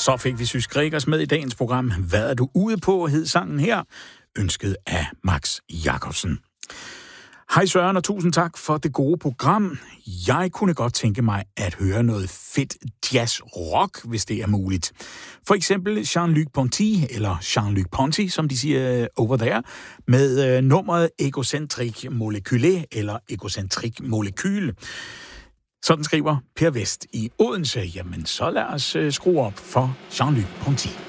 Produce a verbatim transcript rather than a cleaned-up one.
Så fik vi Sys Gregers med i dagens program. Hvad er du ude på, hed sangen her, ønsket af Max Jacobsen. Hej Søren, og tusind tak for det gode program. Jeg kunne godt tænke mig at høre noget fedt jazz-rock, hvis det er muligt. For eksempel Jean-Luc Ponty, eller Jean-Luc Ponty, som de siger over there, med øh, nummeret Egocentric Molecule, eller Egocentric Molecule. Sådan skriver Per Vest i Odense. Jamen, så lad os øh, skrue op for Jean-Luc Ponty.